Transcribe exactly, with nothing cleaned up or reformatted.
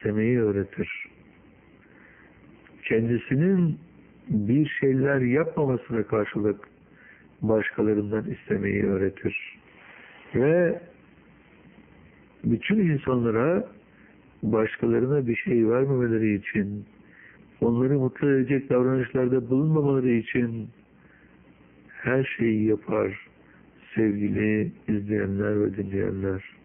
istemeyi öğretir. Kendisinin bir şeyler yapmamasına karşılık başkalarından istemeyi öğretir. Ve bütün insanlara başkalarına bir şey vermemeleri için, onları mutlu edecek davranışlarda bulunmamaları için her şeyi yapar sevgili izleyenler ve dinleyenler.